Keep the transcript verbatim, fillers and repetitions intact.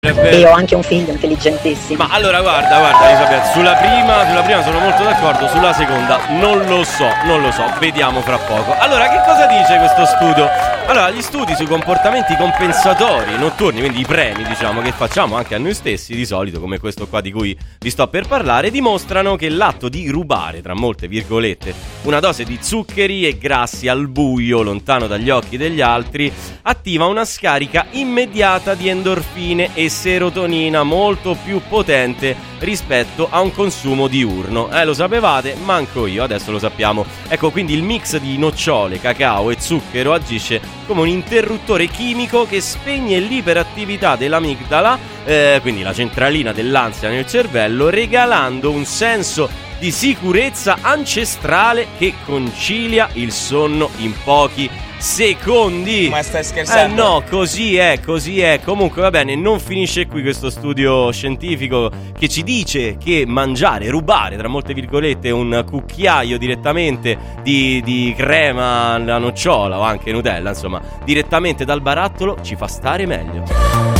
E ho anche un figlio intelligentissimo. Ma allora guarda, guarda Elisabetta, sulla prima, sulla prima sono molto d'accordo, sulla seconda non lo so, non lo so, vediamo fra poco. Allora, che cosa dice questo studio? Allora, gli studi sui comportamenti compensatori notturni, quindi i premi, diciamo, che facciamo anche a noi stessi di solito, come questo qua di cui vi sto per parlare, dimostrano che l'atto di rubare, tra molte virgolette, una dose di zuccheri e grassi al buio, lontano dagli occhi degli altri, attiva una scarica immediata di endorfine e serotonina molto più potente rispetto a un consumo diurno. Eh, lo sapevate? Manco io, adesso lo sappiamo. Ecco, quindi il mix di nocciole, cacao e zucchero agisce come un interruttore chimico che spegne l'iperattività dell'amigdala, eh, quindi la centralina dell'ansia nel cervello, regalando un senso di sicurezza ancestrale che concilia il sonno in pochi secondi. Ma stai scherzando? Eh no, così è, così è. Comunque va bene, non finisce qui questo studio scientifico che ci dice che mangiare, rubare, tra molte virgolette, un cucchiaio direttamente di, di crema alla nocciola o anche Nutella, insomma, direttamente dal barattolo ci fa stare meglio.